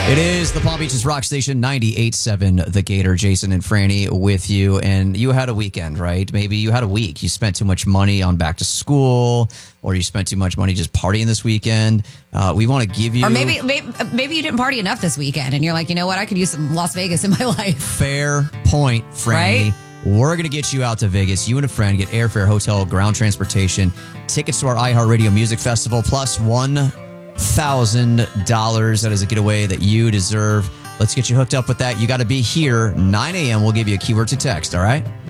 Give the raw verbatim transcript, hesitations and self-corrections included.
It is the Palm Beaches Rock Station, ninety-eight point seven The Gator. Jason and Franny with you. And you had a weekend, right? Maybe you had a week. You spent too much money on back to school, or you spent too much money just partying this weekend. Uh, we want to give you... Or maybe, maybe maybe you didn't party enough this weekend, and you're like, you know what? I could use some Las Vegas in my life. Fair point, Franny. Right? We're going to get you out to Vegas. You and a friend get airfare, hotel, ground transportation, tickets to our iHeartRadio Music Festival, plus one thousand dollars. That is a getaway that you deserve. Let's get you hooked up with that. You got to be here nine a.m. We'll give you a keyword to text, all right?